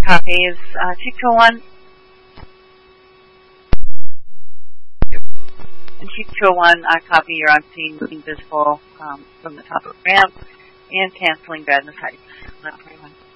copies. 2201. And 2201, I copy your unseen invisible from the top of the ramp and canceling Badness Heights. 1121.